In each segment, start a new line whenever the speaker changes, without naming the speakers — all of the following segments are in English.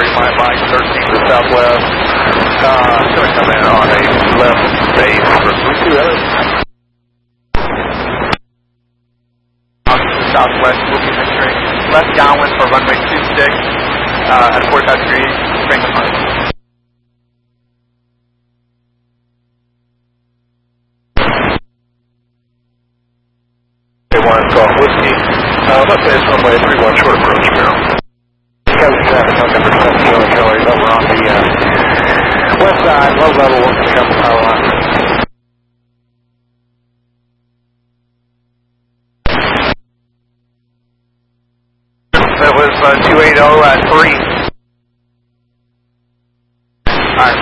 flight line 13 to the southwest. Going to come in on a left base for 32. Southwest, will be entering left downwind for runway 26 at 45 degrees, bring the front. One Golf Whiskey, left base runway 31 short approach, Bureau. Coast traffic on number 7 Charlie, over on the west side, low level, working up the power line. That was 280 at 3. Alright,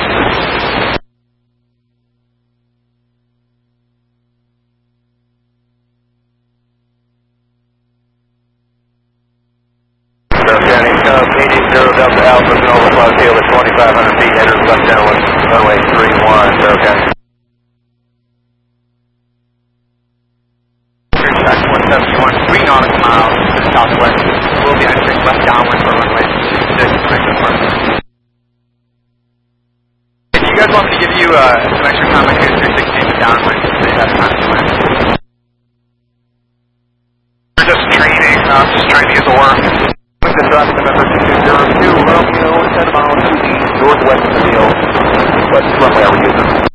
meeting 0 Delta Alpha, Nova Flight Field at 2,500 feet, enters left downwind, runway 31, okay. Track 171, 3 nautical miles to the southwest. We'll be entering left downwind for runway 26, bring the front. If you guys want me to give you some extra time, I can do 316 to downwind, so you have time to land. We're just training, just trying to get the work. Lincoln Drive, November 2202, Romeo, 10 miles to the northwest of the field. West runway are we using?